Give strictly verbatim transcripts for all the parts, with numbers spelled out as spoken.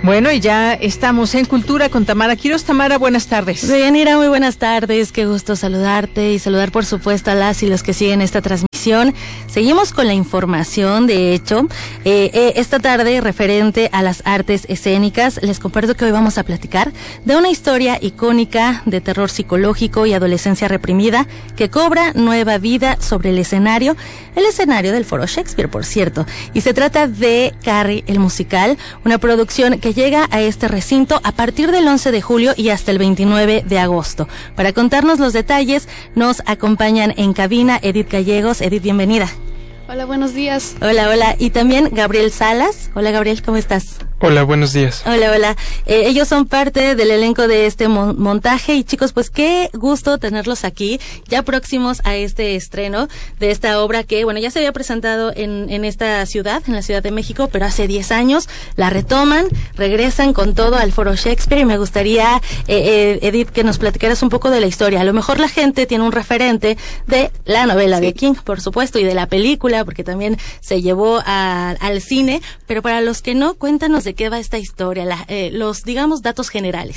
Bueno, y ya estamos en Cultura con Tamara Quiroz. Tamara, buenas tardes. Deyanira, muy buenas tardes. Qué gusto saludarte y saludar, por supuesto, a las y los que siguen esta transmisión. Seguimos con la información, de hecho, eh, eh, esta tarde, referente a las artes escénicas, les comparto que hoy vamos a platicar de una historia icónica de terror psicológico y adolescencia reprimida que cobra nueva vida sobre el escenario, el escenario del Foro Shakespeare, por cierto. Y se trata de Carrie, el musical, una producción que llega a este recinto a partir del once de julio y hasta el veintinueve de agosto. Para contarnos los detalles, nos acompañan en cabina Edith Gallegos. Edith, bienvenida. Hola, buenos días. Hola, hola. Y también Gabriel Salas. Hola, Gabriel, ¿cómo estás? Hola, buenos días. Hola, hola. Eh, ellos son parte del elenco de este mon- montaje y chicos, pues qué gusto tenerlos aquí, ya próximos a este estreno de esta obra que, bueno, ya se había presentado en, en esta ciudad, en la Ciudad de México, pero hace diez años la retoman, regresan con todo al Foro Shakespeare y me gustaría, eh, eh, Edith, que nos platicaras un poco de la historia. A lo mejor la gente tiene un referente de la novela sí. de King, por supuesto, y de la película, porque también se llevó a, al cine, pero para los que no, cuéntanos de qué va esta historia, la, eh, los, digamos, datos generales.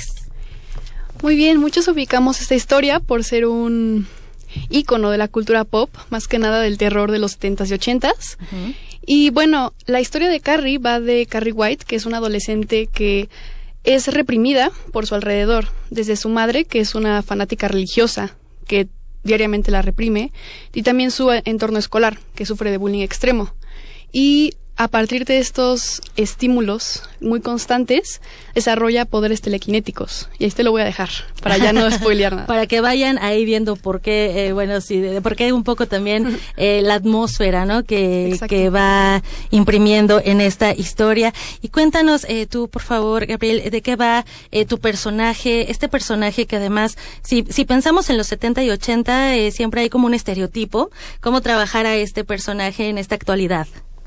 Muy bien, muchos ubicamos esta historia por ser un ícono de la cultura pop, más que nada del terror de los setentas y ochentas. Uh-huh. Y bueno, la historia de Carrie va de Carrie White, que es una adolescente que es reprimida por su alrededor, desde su madre, que es una fanática religiosa, que diariamente la reprime, y también su entorno escolar, que sufre de bullying extremo. Y a partir de estos estímulos muy constantes, desarrolla poderes telequinéticos. Y ahí te lo voy a dejar, para ya no spoilear nada. Para que vayan ahí viendo por qué, eh, bueno, sí, de, por qué un poco también eh, la atmósfera, ¿no? Que, que va imprimiendo en esta historia. Y cuéntanos eh, tú, por favor, Gabriel, de qué va eh, tu personaje, este personaje que además, si, si pensamos en los setenta y ochenta, eh, siempre hay como un estereotipo. ¿Cómo trabajar a este personaje en esta actualidad?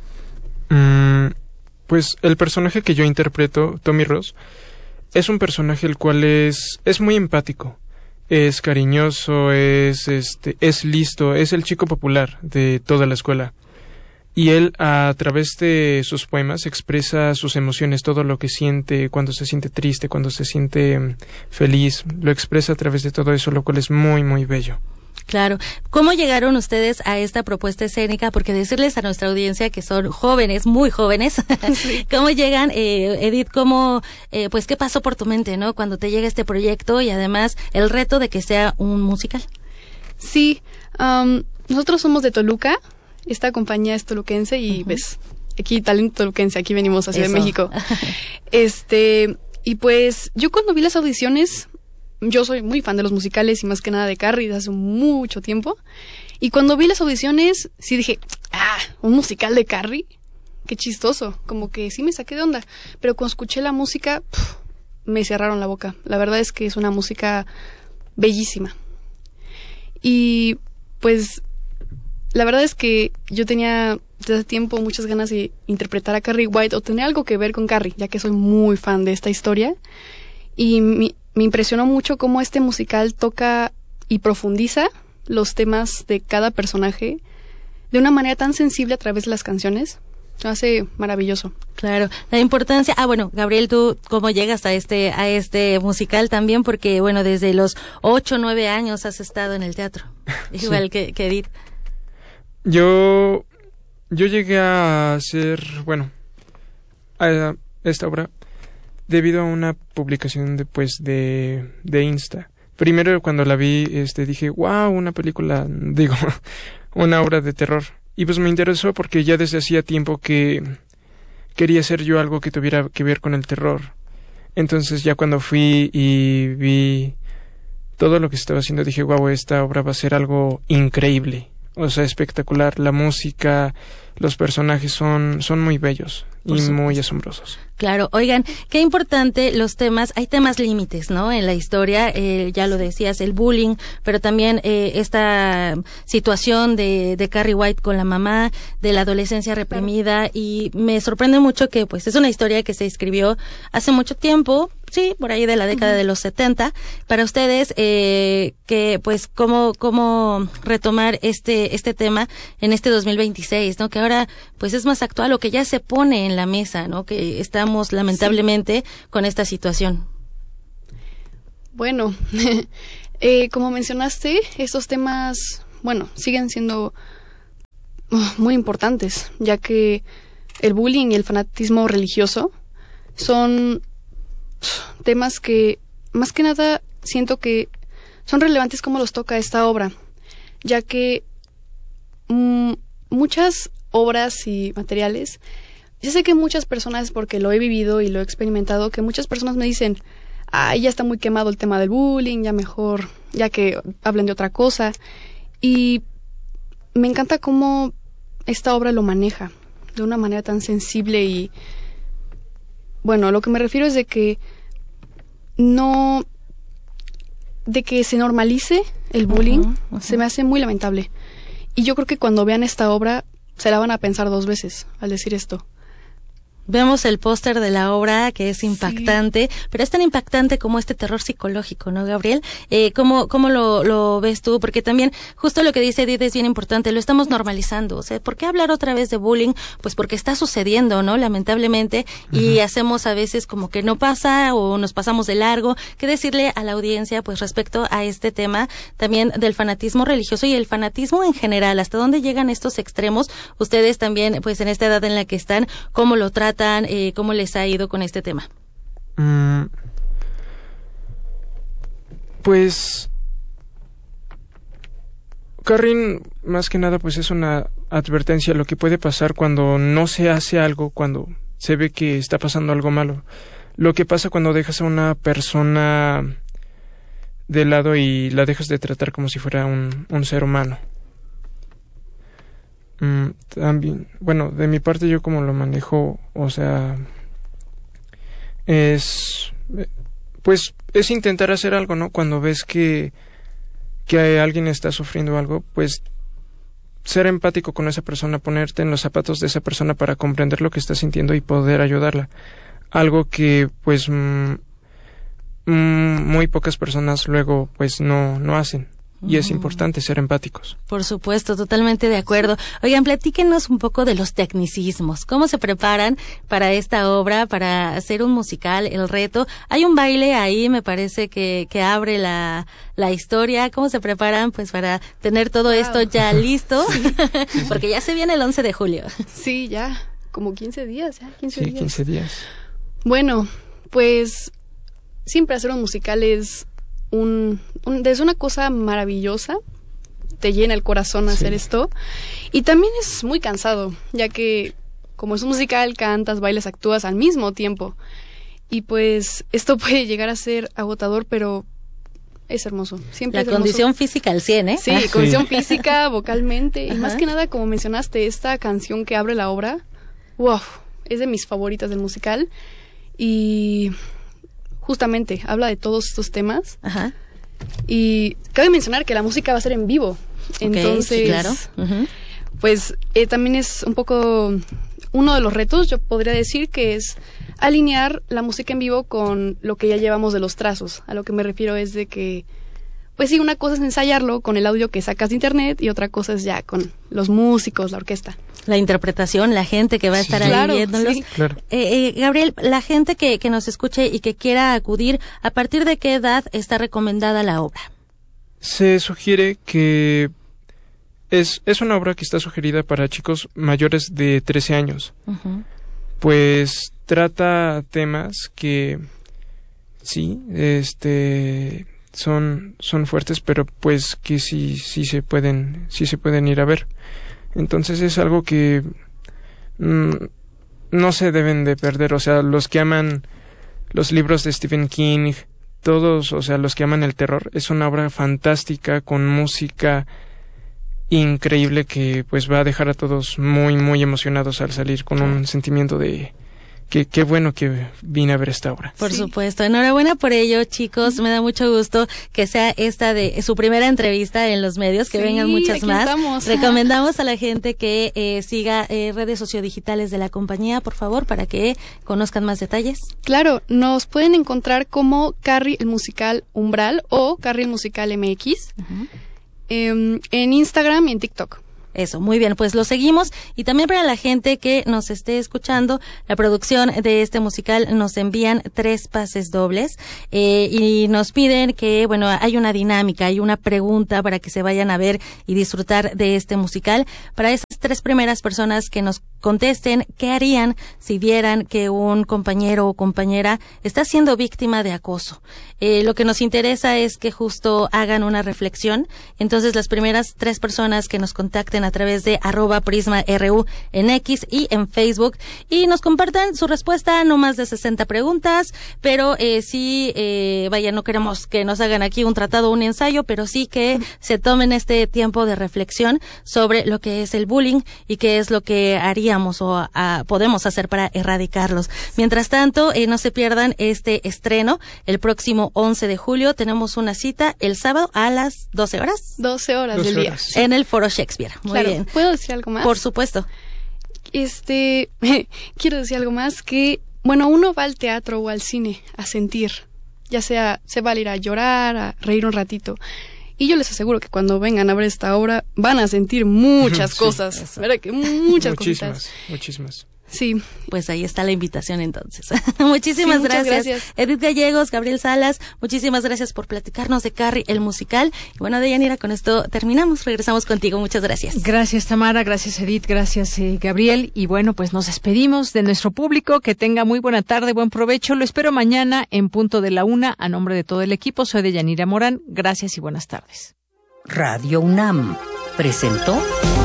Mm, pues el personaje que yo interpreto, Tommy Ross, es un personaje el cual es es muy empático, es cariñoso, es este es listo, es el chico popular de toda la escuela. Y él, a través de sus poemas, expresa sus emociones, todo lo que siente, cuando se siente triste, cuando se siente um, feliz, lo expresa a través de todo eso, lo cual es muy, muy bello. Claro. ¿Cómo llegaron ustedes a esta propuesta escénica? Porque decirles a nuestra audiencia que son jóvenes, muy jóvenes, sí. ¿Cómo llegan, eh, Edith, cómo, eh, pues, qué pasó por tu mente, ¿no? Cuando te llega este proyecto y además el reto de que sea un musical. Sí, um, nosotros somos de Toluca, esta compañía es toluquense y uh-huh. ves, aquí talento toluquense, aquí venimos a Ciudad de México. este, y pues, yo cuando vi las audiciones, yo soy muy fan de los musicales y más que nada de Carrie desde hace mucho tiempo. Y cuando vi las audiciones, sí dije, ah, un musical de Carrie, qué chistoso. Como que sí me saqué de onda. Pero cuando escuché la música, pff, me cerraron la boca. La verdad es que es una música bellísima. Y pues, la verdad es que yo tenía desde hace tiempo muchas ganas de interpretar a Carrie White o tener algo que ver con Carrie, ya que soy muy fan de esta historia. Y mi Me impresionó mucho cómo este musical toca y profundiza los temas de cada personaje de una manera tan sensible a través de las canciones. Lo hace maravilloso. Claro, la importancia. Ah, bueno, Gabriel, ¿tú cómo llegas a este a este musical también? Porque, bueno, desde los ocho, nueve años has estado en el teatro, sí. Igual que, que Edith. Yo, yo llegué a hacer, bueno, a esta obra debido a una publicación de, pues, de, de Insta. Primero cuando la vi, este, dije, wow, una película, digo, una obra de terror. Y pues me interesó porque ya desde hacía tiempo que quería hacer yo algo que tuviera que ver con el terror. Entonces ya cuando fui y vi todo lo que estaba haciendo, dije, wow, esta obra va a ser algo increíble. O sea, espectacular. La música, los personajes son, son muy bellos y muy asombrosos. Claro, oigan, qué importante los temas, hay temas límites, ¿no? En la historia, eh, ya lo decías, el bullying, pero también eh, esta situación de, de Carrie White con la mamá, de la adolescencia reprimida, claro. Y me sorprende mucho que, pues, es una historia que se escribió hace mucho tiempo, sí, por ahí de la década uh-huh. de los setenta. Para ustedes, eh, que, pues, cómo, cómo retomar este, este tema en este dos mil veintiséis, ¿no? Que ahora ahora pues es más actual o que ya se pone en la mesa, ¿no? Que estamos lamentablemente sí. con esta situación. Bueno, eh, como mencionaste, estos temas, bueno, siguen siendo uh, muy importantes, ya que el bullying y el fanatismo religioso son uh, temas que, más que nada, siento que son relevantes como los toca esta obra, ya que mm, muchas obras y materiales, yo sé que muchas personas, porque lo he vivido y lo he experimentado, que muchas personas me dicen, ay, ya está muy quemado el tema del bullying, ya mejor, ya que hablen de otra cosa. Y me encanta cómo esta obra lo maneja de una manera tan sensible y, bueno, lo que me refiero es de que no, de que se normalice el bullying, uh-huh, uh-huh. se me hace muy lamentable. Y yo creo que cuando vean esta obra se la van a pensar dos veces al decir esto. Vemos el póster de la obra que es impactante, sí. pero es tan impactante como este terror psicológico, ¿no, Gabriel? Eh, ¿Cómo, cómo lo, lo ves tú? Porque también justo lo que dice Edith es bien importante, lo estamos normalizando. O sea, ¿por qué hablar otra vez de bullying? Pues porque está sucediendo, ¿no? Lamentablemente, uh-huh. y hacemos a veces como que no pasa o nos pasamos de largo. ¿Qué decirle a la audiencia pues respecto a este tema también del fanatismo religioso y el fanatismo en general? ¿Hasta dónde llegan estos extremos? Ustedes también, pues en esta edad en la que están, ¿cómo lo tratan? Eh, ¿Cómo les ha ido con este tema? Mm, pues Carrie, más que nada, pues es una advertencia a lo que puede pasar cuando no se hace algo, cuando se ve que está pasando algo malo. Lo que pasa cuando dejas a una persona de lado y la dejas de tratar como si fuera un, un ser humano. Mm, también, bueno, de mi parte yo como lo manejo, o sea, es, pues, es intentar hacer algo, ¿no? Cuando ves que, que alguien está sufriendo algo, pues, ser empático con esa persona, ponerte en los zapatos de esa persona para comprender lo que está sintiendo y poder ayudarla. Algo que, pues, mm, mm, muy pocas personas luego, pues, no, no hacen. Y es importante ser empáticos. Por supuesto, totalmente de acuerdo. Oigan, platíquenos un poco de los tecnicismos. ¿Cómo se preparan para esta obra, para hacer un musical, el reto? Hay un baile ahí, me parece que, que abre la, la historia. ¿Cómo se preparan pues para tener todo wow. esto ya listo? Sí. Porque ya se viene el once de julio. Sí, ya, como quince días, ya, quince sí, días. quince días. Bueno, pues siempre hacer un musical es Un, un, es una cosa maravillosa, te llena el corazón hacer sí. esto, y también es muy cansado, ya que como es un musical, cantas, bailas, actúas al mismo tiempo, y pues esto puede llegar a ser agotador, pero es hermoso. Siempre la es hermoso. Condición física al cien, ¿eh? Sí, ah, condición sí. física, vocalmente, Ajá. y más que nada, como mencionaste, esta canción que abre la obra, wow, es de mis favoritas del musical, y justamente habla de todos estos temas. Ajá. Y cabe mencionar que la música va a ser en vivo. Okay, entonces, sí, claro. Uh-huh. pues eh, también es un poco uno de los retos, yo podría decir, que es alinear la música en vivo con lo que ya llevamos de los trazos. A lo que me refiero es de que, pues sí, una cosa es ensayarlo con el audio que sacas de internet y otra cosa es ya con los músicos, la orquesta. La interpretación, la gente que va a estar sí, ahí claro, viéndolos. Sí. Claro. Eh, eh, Gabriel, la gente que, que nos escuche y que quiera acudir, ¿a partir de qué edad está recomendada la obra? Se sugiere que es, es una obra que está sugerida para chicos mayores de trece años. Uh-huh. Pues trata temas que sí, este son son fuertes, pero pues que sí sí se pueden sí se pueden ir a ver. Entonces es algo que mmm, no se deben de perder, o sea, los que aman los libros de Stephen King, todos, o sea, los que aman el terror, es una obra fantástica con música increíble que pues va a dejar a todos muy muy emocionados al salir con un sentimiento de que qué bueno que vine a ver esta obra. Por sí. supuesto, enhorabuena por ello, chicos, me da mucho gusto que sea esta de su primera entrevista en los medios, que sí, vengan muchas aquí más. Estamos. Recomendamos a la gente que eh, siga eh, redes sociodigitales de la compañía, por favor, para que conozcan más detalles. Claro, nos pueden encontrar como Carrie el Musical Umbral o Carrie el Musical M X uh-huh. eh, en Instagram y en TikTok. Eso, muy bien, pues lo seguimos. Y también para la gente que nos esté escuchando, la producción de este musical nos envían tres pases dobles eh, y nos piden que, bueno, hay una dinámica, hay una pregunta para que se vayan a ver y disfrutar de este musical. Para esas tres primeras personas que nos contesten, ¿qué harían si vieran que un compañero o compañera está siendo víctima de acoso? Eh, lo que nos interesa es que justo hagan una reflexión. Entonces, las primeras tres personas que nos contacten a través de arroba Prisma R U en X y en Facebook y nos compartan su respuesta, no más de sesenta preguntas, pero eh, sí, eh, vaya, no queremos que nos hagan aquí un tratado o un ensayo, pero sí que se tomen este tiempo de reflexión sobre lo que es el bullying y qué es lo que haríamos o a, podemos hacer para erradicarlos. Mientras tanto, eh, no se pierdan este estreno el próximo once de julio. Tenemos una cita el sábado a las doce horas. doce horas doce del día. horas. En el Foro Shakespeare. Muy claro. bien. ¿Puedo decir algo más? Por supuesto. Este, quiero decir algo más, que, bueno, uno va al teatro o al cine a sentir, ya sea, se va a ir a llorar, a reír un ratito. Y yo les aseguro que cuando vengan a ver esta obra van a sentir muchas Sí, cosas, eso. ¿verdad? Que muchas Muchísimas, cositas. muchísimas. Sí. Pues ahí está la invitación entonces. Muchísimas Sí, muchas gracias. gracias. Edith Gallegos, Gabriel Salas, muchísimas gracias por platicarnos de Carrie, el musical. Y bueno, Deyanira, con esto terminamos. Regresamos contigo. Muchas gracias. Gracias, Tamara, gracias, Edith, gracias, eh, Gabriel. Y bueno, pues nos despedimos de nuestro público. Que tenga muy buena tarde, buen provecho. Lo espero mañana en punto de la una. A nombre de todo el equipo, soy Deyanira Morán. Gracias y buenas tardes. Radio UNAM presentó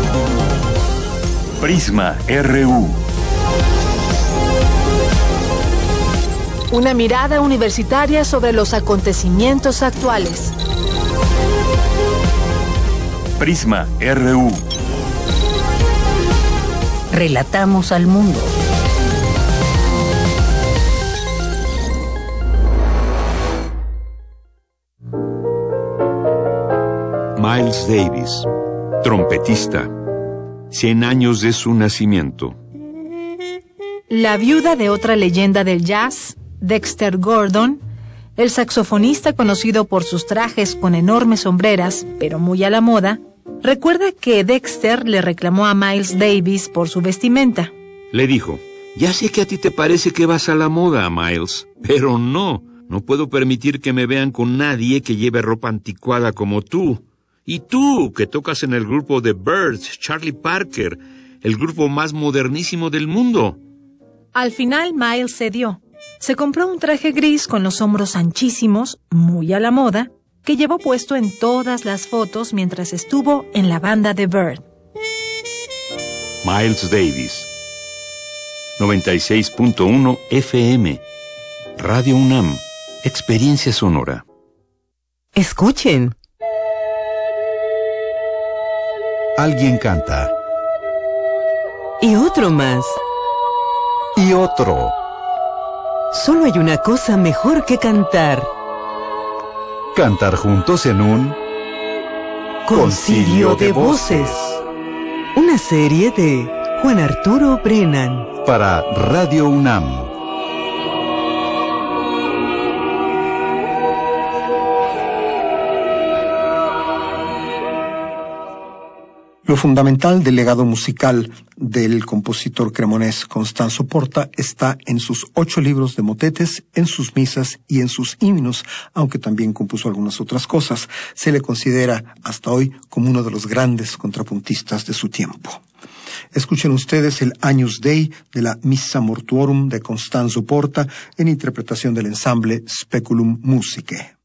Prisma R U. Una mirada universitaria sobre los acontecimientos actuales. Prisma R U. Relatamos al mundo. Miles Davis, trompetista. Cien años de su nacimiento. La viuda de otra leyenda del jazz, Dexter Gordon, el saxofonista conocido por sus trajes con enormes sombreras, pero muy a la moda, recuerda que Dexter le reclamó a Miles Davis por su vestimenta. Le dijo, ya sé que a ti te parece que vas a la moda, Miles, pero no, no puedo permitir que me vean con nadie que lleve ropa anticuada como tú. Y tú, que tocas en el grupo de Byrds, Charlie Parker, el grupo más modernísimo del mundo. Al final, Miles cedió. Se compró un traje gris con los hombros anchísimos, muy a la moda, que llevó puesto en todas las fotos mientras estuvo en la banda de Byrd. Miles Davis. noventa y seis punto uno F M. Radio UNAM. Experiencia sonora. Escuchen. Alguien canta. Y otro más. Y otro. Solo hay una cosa mejor que cantar. Cantar juntos en un Concilio de Voces. Una serie de Juan Arturo Brennan. Para Radio UNAM. Lo fundamental del legado musical del compositor cremonés Constanzo Porta está en sus ocho libros de motetes, en sus misas y en sus himnos, aunque también compuso algunas otras cosas. Se le considera hasta hoy como uno de los grandes contrapuntistas de su tiempo. Escuchen ustedes el Agnus Dei de la Missa Mortuorum de Constanzo Porta en interpretación del ensamble Speculum Musicae.